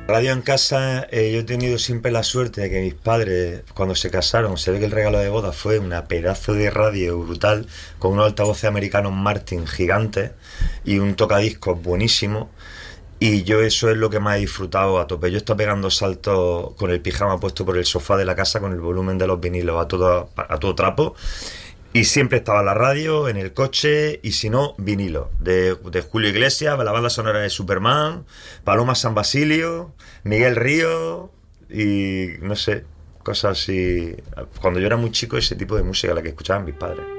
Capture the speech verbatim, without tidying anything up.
Radio en casa, eh, yo he tenido siempre la suerte de que mis padres, cuando se casaron, se ve que el regalo de boda fue una pedazo de radio brutal, con unos altavoces americanos Martin gigantes y un tocadiscos buenísimo. Y yo eso es lo que más he disfrutado a tope. Yo estoy pegando saltos con el pijama puesto por el sofá de la casa, con el volumen de los vinilos a todo, a todo trapo. Y siempre estaba la radio, en el coche, y si no, vinilo. De, de Julio Iglesias, la banda sonora de Superman, Paloma San Basilio, Miguel Río, y no sé, cosas así. Cuando yo era muy chico, ese tipo de música la que escuchaban mis padres.